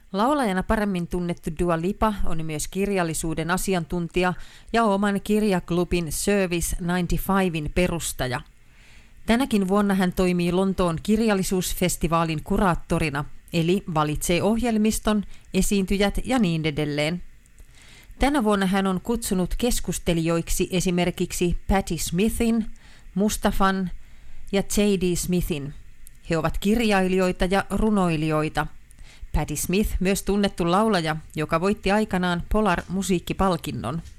Laulajana paremmin tunnettu Dua Lipa on myös kirjallisuuden asiantuntija ja oman kirjaklubin Service 95:in perustaja. Tänäkin vuonna hän toimii Lontoon kirjallisuusfestivaalin kuraattorina, eli valitsee ohjelmiston, esiintyjät ja niin edelleen. Tänä vuonna hän on kutsunut keskustelijoiksi esimerkiksi Patti Smithin, Mustafan ja J.D. Smithin. He ovat kirjailijoita ja runoilijoita. Patti Smith myös tunnettu laulaja, joka voitti aikanaan Polar-musiikkipalkinnon.